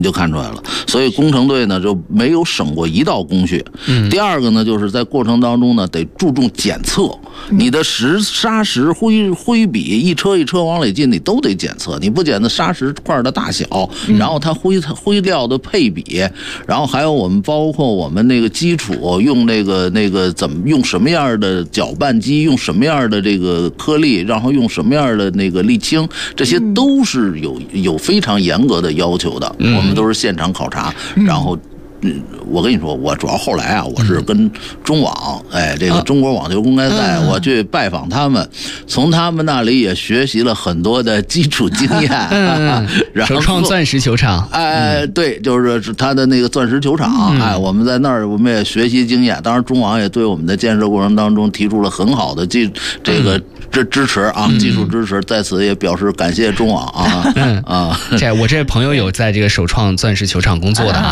你就看出来了。所以工程队呢就没有省过一道工序。第二个呢，就是在过程当中呢得注重检测，你的砂石灰笔一车一车往里进，你都得检测，你不检测砂石块的大小，然后它灰料的配比，然后还有我们包括我们那个基础用那个怎么用什么样的搅拌机，用什么样的这个颗粒，然后用什么样的那个沥青，这些都是有非常严格的要求的。我们都是现场考察，然后。我跟你说，我主要后来啊，我是跟中网，这个中国网球公开赛，我去拜访他们，从他们那里也学习了很多的基础经验。然后首创钻石球场， 对，就是他的那个钻石球场，我们在那儿我们也学习经验。当然，中网也对我们的建设过程当中提出了很好的这个支持啊，技术支持，在此也表示感谢中网啊。 我这朋友有在这个首创钻石球场工作的啊。